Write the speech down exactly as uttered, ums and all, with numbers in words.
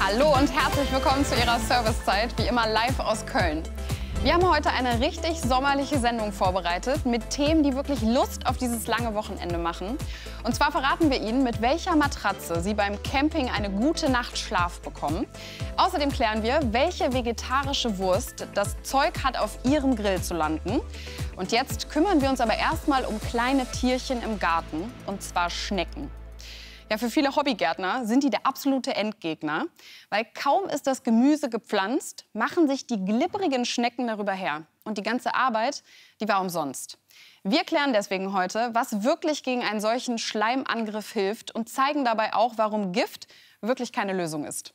Hallo und herzlich willkommen zu Ihrer Servicezeit, wie immer live aus Köln. Wir haben heute eine richtig sommerliche Sendung vorbereitet mit Themen, die wirklich Lust auf dieses lange Wochenende machen. Und zwar verraten wir Ihnen, mit welcher Matratze Sie beim Camping eine gute Nacht Schlaf bekommen. Außerdem klären wir, welche vegetarische Wurst das Zeug hat, auf Ihrem Grill zu landen. Und jetzt kümmern wir uns aber erstmal um kleine Tierchen im Garten, und zwar Schnecken. Ja, für viele Hobbygärtner sind die der absolute Endgegner, weil kaum ist das Gemüse gepflanzt, machen sich die glibbrigen Schnecken darüber her. Und die ganze Arbeit, die war umsonst. Wir klären deswegen heute, was wirklich gegen einen solchen Schleimangriff hilft und zeigen dabei auch, warum Gift wirklich keine Lösung ist.